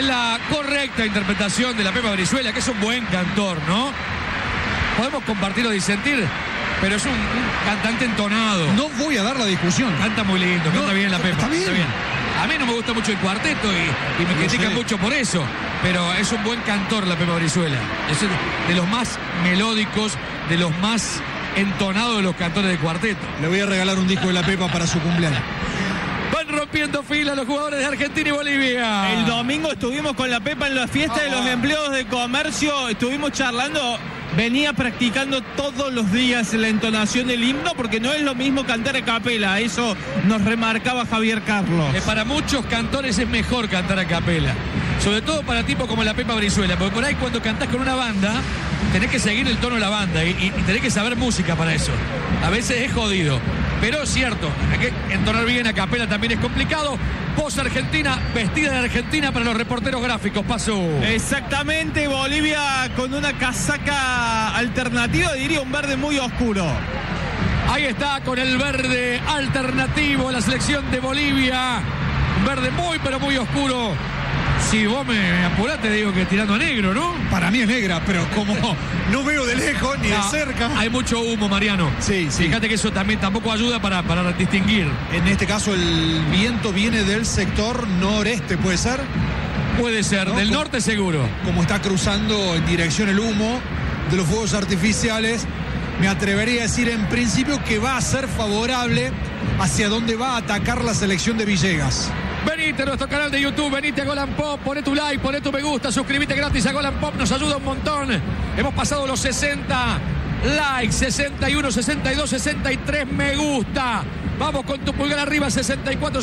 en la correcta interpretación de la Pepa Brizuela, que es un buen cantor, ¿no? Podemos compartir o disentir, pero es un cantante entonado. No voy a dar la discusión. Canta muy lindo, canta bien la Pepa. Está bien. A mí no me gusta mucho el cuarteto y me critican mucho por eso, pero es un buen cantor la Pepa Brizuela. Es de los más melódicos, de los más entonados de los cantores de cuarteto. Le voy a regalar un disco de la Pepa para su cumpleaños. Van rompiendo fila los jugadores de Argentina y Bolivia. El domingo estuvimos con la Pepa en la fiesta de los empleados de comercio, estuvimos charlando. Venía practicando todos los días la entonación del himno porque no es lo mismo cantar a capela, eso nos remarcaba Javier Carlos. Para muchos cantores es mejor cantar a capela, sobre todo para tipos como la Pepa Brizuela, porque por ahí cuando cantás con una banda tenés que seguir el tono de la banda y tenés que saber música para eso. A veces es jodido, pero es cierto, hay que entonar bien a capela también es complicado. Voz argentina, vestida de Argentina para los reporteros gráficos, pasó. Exactamente, Bolivia con una casaca alternativa, diría un verde muy oscuro. Ahí está con el verde alternativo la selección de Bolivia. Un verde muy pero muy oscuro. Si vos me apurás te digo que tirando a negro, ¿no? Para mí es negra, pero como no veo de lejos ni de cerca. Hay mucho humo, Mariano. Sí. Fíjate que eso también tampoco ayuda para distinguir. En este caso el viento viene del sector noreste, ¿puede ser? Puede ser, ¿no? Del norte seguro. Como está cruzando en dirección el humo de los fuegos artificiales, me atrevería a decir en principio que va a ser favorable hacia donde va a atacar la selección de Villegas. Venite a nuestro canal de YouTube, venite a Golan Pop, poné tu like, poné tu me gusta, suscríbete gratis a Golan Pop, nos ayuda un montón. Hemos pasado los 60 likes, 61, 62, 63 me gusta. Vamos con tu pulgar arriba, 64,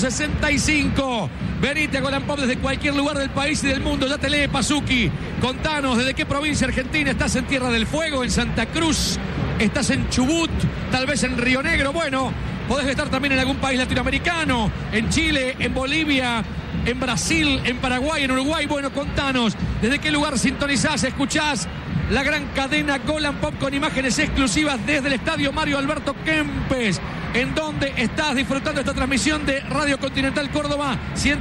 65. Venite a Golan Pop desde cualquier lugar del país y del mundo. Ya te lee Pazuki. Contanos desde qué provincia argentina estás. En Tierra del Fuego, en Santa Cruz, estás en Chubut, tal vez en Río Negro. Bueno, podés estar también en algún país latinoamericano, en Chile, en Bolivia, en Brasil, en Paraguay, en Uruguay. Bueno, contanos desde qué lugar sintonizás, escuchás la gran cadena Golan Pop con imágenes exclusivas desde el estadio Mario Alberto Kempes, en donde estás disfrutando esta transmisión de Radio Continental Córdoba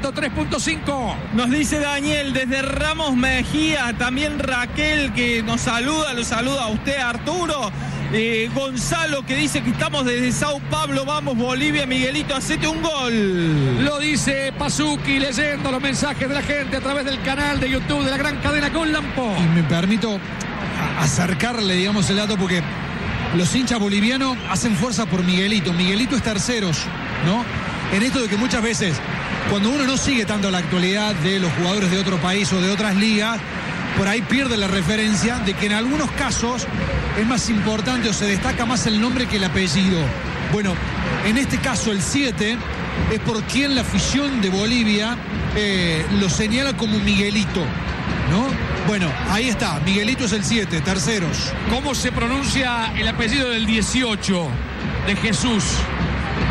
103.5. Nos dice Daniel desde Ramos Mejía, también Raquel que nos saluda, lo saluda a usted, Arturo. Gonzalo que dice que estamos desde Sao Paulo, vamos Bolivia, Miguelito, hacete un gol. Lo dice Pazuki leyendo los mensajes de la gente a través del canal de YouTube de la gran cadena Golan Pop. Y me permito acercarle, digamos, el dato porque los hinchas bolivianos hacen fuerza por Miguelito. Miguelito es terceros, ¿no? En esto de que muchas veces, cuando uno no sigue tanto la actualidad de los jugadores de otro país o de otras ligas, por ahí pierde la referencia de que en algunos casos es más importante o se destaca más el nombre que el apellido. Bueno, en este caso el 7 es por quien la afición de Bolivia lo señala como Miguelito, ¿no? Bueno, ahí está, Miguelito es el 7, terceros. ¿Cómo se pronuncia el apellido del 18 de Jesús?